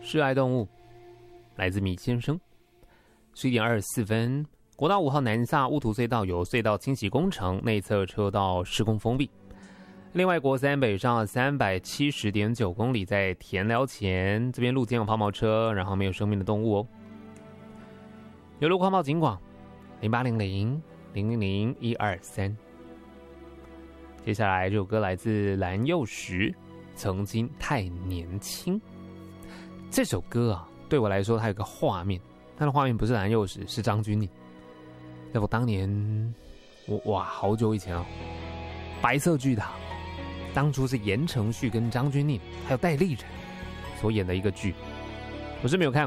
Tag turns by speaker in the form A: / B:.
A: 示爱动物，来自米先生。11:24，国道5号南下雾图隧道有隧道清洗工程，内侧车道施工封闭。另外，国3北上370.9公里，在田寮前这边路肩有抛锚车，然后没有生命的动物哦。有路况报警广0800-000-123。接下来这首歌来自蓝又时，曾经太年轻。这首歌啊，对我来说它有个画面，它的画面不是蓝又时，是张钧甯。在我当年，好久以前哦，白色巨塔，当初是言承旭跟张钧甯还有戴立忍所演的一个剧，我是没有看